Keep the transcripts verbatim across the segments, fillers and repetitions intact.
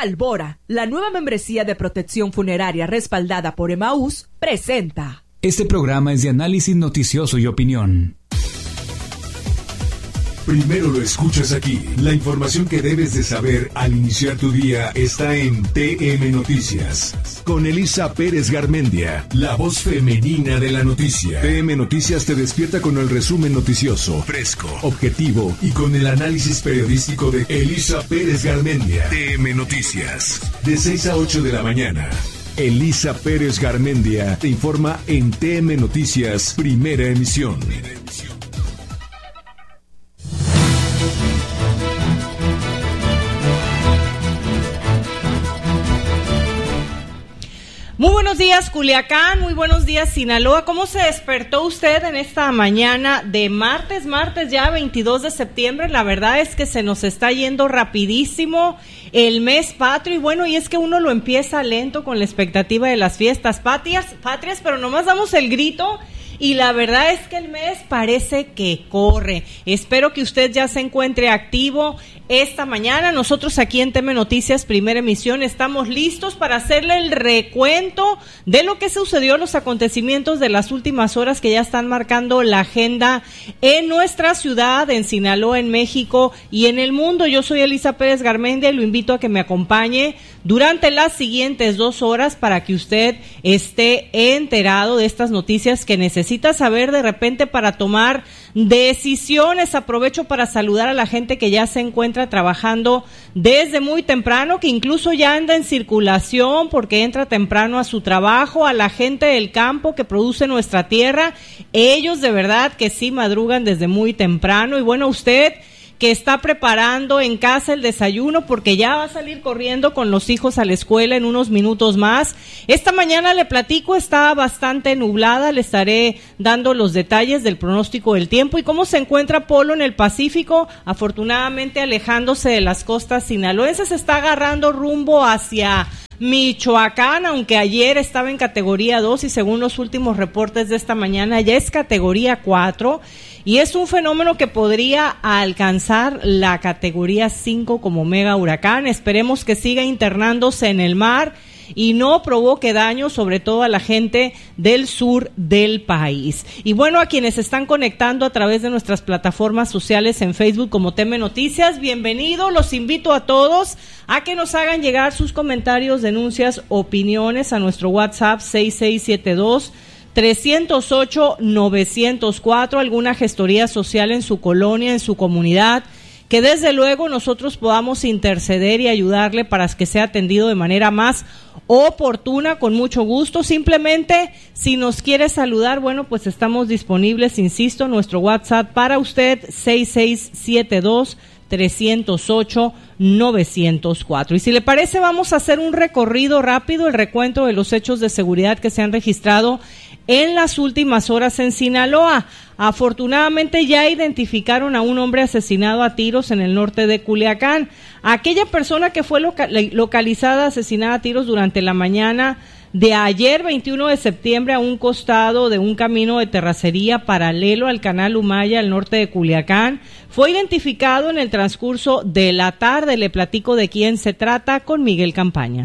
Albora, la nueva membresía de protección funeraria respaldada por Emaús, presenta. Este programa es de análisis noticioso y opinión. Primero lo escuchas aquí. La información que debes de saber al iniciar tu día está en T M Noticias. Con Elisa Pérez Garmendia, la voz femenina de la noticia. T M Noticias te despierta con el resumen noticioso, fresco, objetivo y con el análisis periodístico de Elisa Pérez Garmendia. T M Noticias, de seis a ocho de la mañana. Elisa Pérez Garmendia te informa en T M Noticias, primera emisión. Muy buenos días, Culiacán, muy buenos días, Sinaloa. ¿Cómo se despertó usted en esta mañana de martes, martes ya veintidós de septiembre? La verdad es que se nos está yendo rapidísimo el mes patrio y bueno, y es que uno lo empieza lento con la expectativa de las fiestas patrias, patrias, pero nomás damos el grito. Y la verdad es que el mes parece que corre. Espero que usted ya se encuentre activo esta mañana. Nosotros aquí en T M Noticias, primera emisión, estamos listos para hacerle el recuento de lo que sucedió, los acontecimientos de las últimas horas que ya están marcando la agenda en nuestra ciudad, en Sinaloa, en México y en el mundo. Yo soy Elisa Pérez Garmendia y lo invito a que me acompañe durante las siguientes dos horas para que usted esté enterado de estas noticias que necesita saber de repente para tomar decisiones. Aprovecho para saludar a la gente que ya se encuentra trabajando desde muy temprano, que incluso ya anda en circulación porque entra temprano a su trabajo, a la gente del campo que produce nuestra tierra. Ellos de verdad que sí madrugan desde muy temprano. Y bueno, usted que está preparando en casa el desayuno porque ya va a salir corriendo con los hijos a la escuela en unos minutos más. Esta mañana le platico, está bastante nublada, le estaré dando los detalles del pronóstico del tiempo y cómo se encuentra Polo en el Pacífico, afortunadamente alejándose de las costas sinaloenses, está agarrando rumbo hacia Michoacán, aunque ayer estaba en categoría dos y según los últimos reportes de esta mañana ya es categoría cuatro. Y es un fenómeno que podría alcanzar la categoría cinco como mega huracán. Esperemos que siga internándose en el mar y no provoque daño, sobre todo a la gente del sur del país. Y bueno, a quienes están conectando a través de nuestras plataformas sociales en Facebook como T M Noticias, bienvenido. Los invito a todos a que nos hagan llegar sus comentarios, denuncias, opiniones a nuestro WhatsApp seis seis siete dos, tres cero ocho, nueve cero cuatro, alguna gestoría social en su colonia, en su comunidad, que desde luego nosotros podamos interceder y ayudarle para que sea atendido de manera más oportuna, con mucho gusto. Simplemente, si nos quiere saludar, bueno, pues estamos disponibles, insisto, nuestro WhatsApp para usted, seis seis siete dos, tres cero ocho, nueve cero cuatro. Y si le parece, vamos a hacer un recorrido rápido, el recuento de los hechos de seguridad que se han registrado en las últimas horas en Sinaloa. Afortunadamente ya identificaron a un hombre asesinado a tiros en el norte de Culiacán. Aquella persona que fue loca- localizada, asesinada a tiros durante la mañana de ayer, veintiuno de septiembre, a un costado de un camino de terracería paralelo al canal Humaya, al norte de Culiacán, fue identificado en el transcurso de la tarde. Le platico de quién se trata con Miguel Campaña.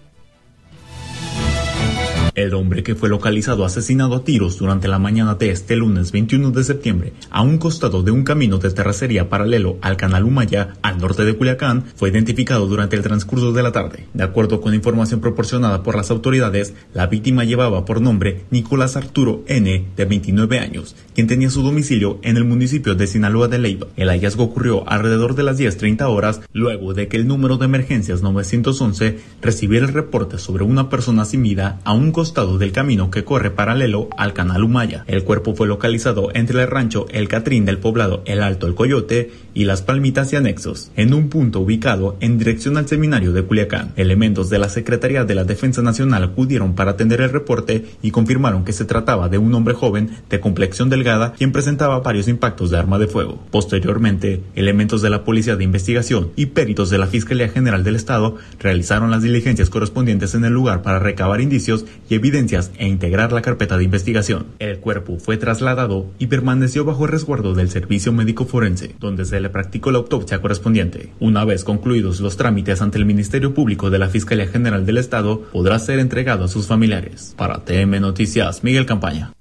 El hombre que fue localizado asesinado a tiros durante la mañana de este lunes veintiuno de septiembre a un costado de un camino de terracería paralelo al canal Humaya, al norte de Culiacán, fue identificado durante el transcurso de la tarde. De acuerdo con información proporcionada por las autoridades, la víctima llevaba por nombre Nicolás Arturo N., de veintinueve años, quien tenía su domicilio en el municipio de Sinaloa de Leyva. El hallazgo ocurrió alrededor de las diez treinta horas, luego de que el número de emergencias nueve once recibiera el reporte sobre una persona sin vida a un costado costado del camino que corre paralelo al canal Humaya. El cuerpo fue localizado entre el rancho El Catrín del poblado El Alto El Coyote y Las Palmitas y anexos, en un punto ubicado en dirección al seminario de Culiacán. Elementos de la Secretaría de la Defensa Nacional acudieron para atender el reporte y confirmaron que se trataba de un hombre joven de complexión delgada quien presentaba varios impactos de arma de fuego. Posteriormente, elementos de la Policía de Investigación y peritos de la Fiscalía General del Estado realizaron las diligencias correspondientes en el lugar para recabar indicios y y evidencias e integrar la carpeta de investigación. El cuerpo fue trasladado y permaneció bajo resguardo del Servicio Médico Forense, donde se le practicó la autopsia correspondiente. Una vez concluidos los trámites ante el Ministerio Público de la Fiscalía General del Estado, podrá ser entregado a sus familiares. Para T M Noticias, Miguel Campaña.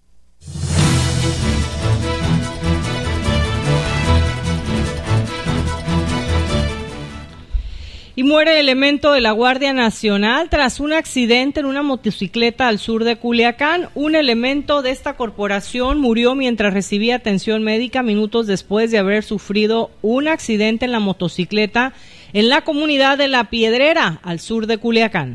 Y muere elemento de la Guardia Nacional tras un accidente en una motocicleta al sur de Culiacán. Un elemento de esta corporación murió mientras recibía atención médica minutos después de haber sufrido un accidente en la motocicleta en la comunidad de La Piedrera, al sur de Culiacán.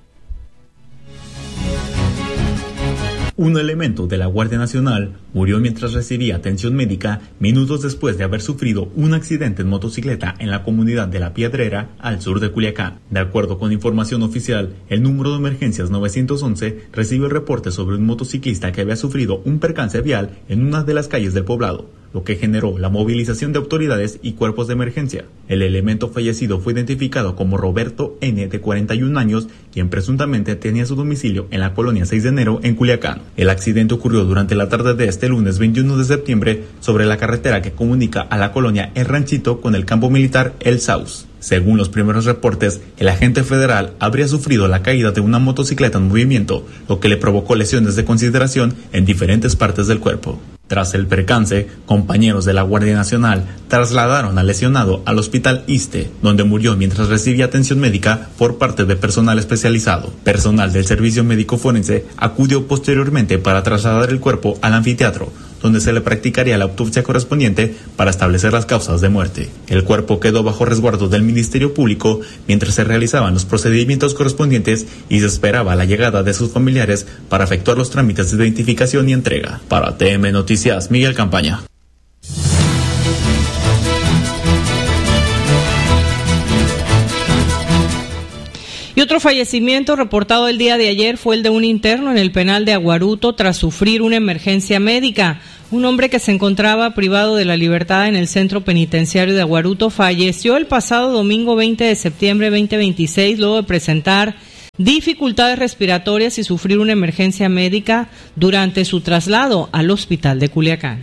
Un elemento de la Guardia Nacional murió mientras recibía atención médica minutos después de haber sufrido un accidente en motocicleta en la comunidad de La Piedrera, al sur de Culiacán. De acuerdo con información oficial, el número de emergencias nueve once recibió el reporte sobre un motociclista que había sufrido un percance vial en una de las calles del poblado, lo que generó la movilización de autoridades y cuerpos de emergencia. El elemento fallecido fue identificado como Roberto N., de cuarenta y un años, quien presuntamente tenía su domicilio en la colonia seis de enero en Culiacán. El accidente ocurrió durante la tarde de este lunes veintiuno de septiembre sobre la carretera que comunica a la colonia El Ranchito con el campo militar El Saus. Según los primeros reportes, el agente federal habría sufrido la caída de una motocicleta en movimiento, lo que le provocó lesiones de consideración en diferentes partes del cuerpo. Tras el percance, compañeros de la Guardia Nacional trasladaron al lesionado al Hospital Iste, donde murió mientras recibía atención médica por parte de personal especializado. Personal del Servicio Médico Forense acudió posteriormente para trasladar el cuerpo al anfiteatro, donde se le practicaría la autopsia correspondiente para establecer las causas de muerte. El cuerpo quedó bajo resguardo del Ministerio Público mientras se realizaban los procedimientos correspondientes y se esperaba la llegada de sus familiares para efectuar los trámites de identificación y entrega. Para T M Noticias, Miguel Campaña. Y otro fallecimiento reportado el día de ayer fue el de un interno en el penal de Aguaruto tras sufrir una emergencia médica. Un hombre que se encontraba privado de la libertad en el centro penitenciario de Aguaruto falleció el pasado domingo veinte de septiembre de veinte veintiséis luego de presentar dificultades respiratorias y sufrir una emergencia médica durante su traslado al hospital de Culiacán.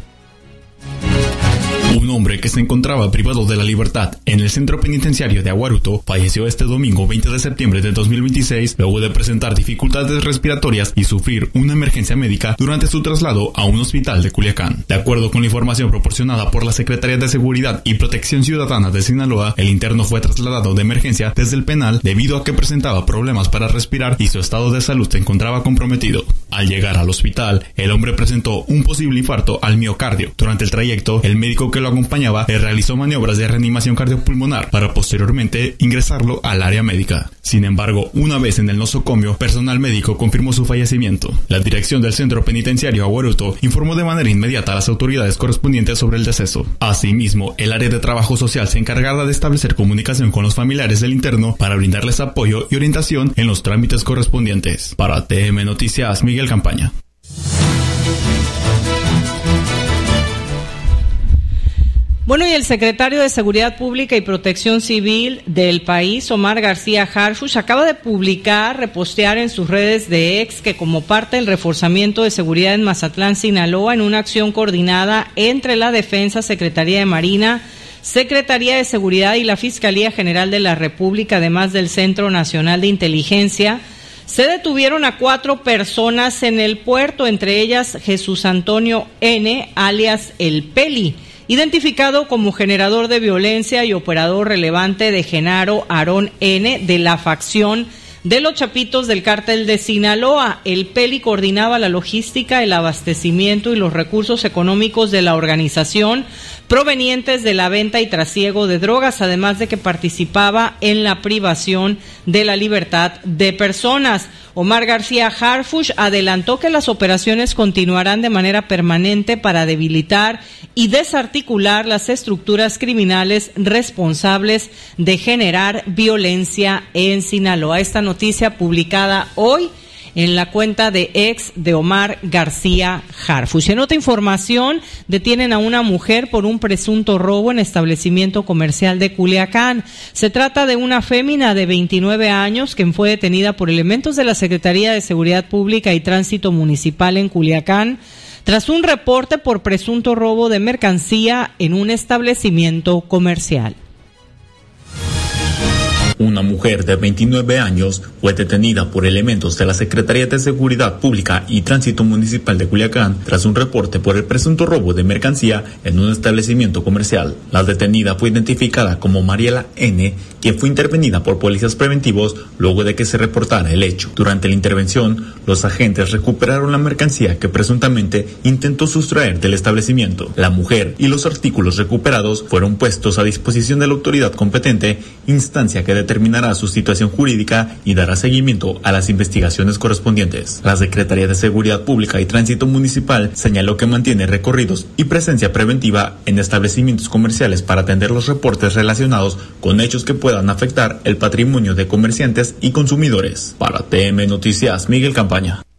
Un hombre que se encontraba privado de la libertad en el centro penitenciario de Aguaruto falleció este domingo veinte de septiembre de dos mil veintiséis luego de presentar dificultades respiratorias y sufrir una emergencia médica durante su traslado a un hospital de Culiacán. De acuerdo con la información proporcionada por la Secretaría de Seguridad y Protección Ciudadana de Sinaloa, el interno fue trasladado de emergencia desde el penal debido a que presentaba problemas para respirar y su estado de salud se encontraba comprometido. Al llegar al hospital, el hombre presentó un posible infarto al miocardio. Durante el trayecto, el médico que lo acompañaba le realizó maniobras de reanimación cardiopulmonar para posteriormente ingresarlo al área médica. Sin embargo, una vez en el nosocomio, personal médico confirmó su fallecimiento. La dirección del centro penitenciario Aguaruto informó de manera inmediata a las autoridades correspondientes sobre el deceso. Asimismo, el área de trabajo social se encargará de establecer comunicación con los familiares del interno para brindarles apoyo y orientación en los trámites correspondientes. Para T M Noticias, Miguel Campaña. Bueno, y el secretario de Seguridad Pública y Protección Civil del país, Omar García Harfuch, acaba de publicar, repostear en sus redes de ex que como parte del reforzamiento de seguridad en Mazatlán, Sinaloa, en una acción coordinada entre la Defensa, Secretaría de Marina, Secretaría de Seguridad y la Fiscalía General de la República, además del Centro Nacional de Inteligencia, se detuvieron a cuatro personas en el puerto, entre ellas Jesús Antonio N., alias El Peli, identificado como generador de violencia y operador relevante de Genaro Aarón N. de la facción de los Chapitos del Cártel de Sinaloa. El Peli coordinaba la logística, el abastecimiento y los recursos económicos de la organización provenientes de la venta y trasiego de drogas, además de que participaba en la privación de la libertad de personas. Omar García Harfuch adelantó que las operaciones continuarán de manera permanente para debilitar y desarticular las estructuras criminales responsables de generar violencia en Sinaloa. Esta noticia publicada hoy en la cuenta de ex de Omar García Harfuch. En otra información, detienen a una mujer por un presunto robo en establecimiento comercial de Culiacán. Se trata de una fémina de veintinueve años que fue detenida por elementos de la Secretaría de Seguridad Pública y Tránsito Municipal en Culiacán tras un reporte por presunto robo de mercancía en un establecimiento comercial. Una mujer de veintinueve años fue detenida por elementos de la Secretaría de Seguridad Pública y Tránsito Municipal de Culiacán tras un reporte por el presunto robo de mercancía en un establecimiento comercial. La detenida fue identificada como Mariela N., quien fue intervenida por policías preventivos luego de que se reportara el hecho. Durante la intervención, los agentes recuperaron la mercancía que presuntamente intentó sustraer del establecimiento. La mujer y los artículos recuperados fueron puestos a disposición de la autoridad competente, instancia que determinará su situación jurídica y dará seguimiento a las investigaciones correspondientes. La Secretaría de Seguridad Pública y Tránsito Municipal señaló que mantiene recorridos y presencia preventiva en establecimientos comerciales para atender los reportes relacionados con hechos que puedan afectar el patrimonio de comerciantes y consumidores. Para T M Noticias, Miguel Campaña.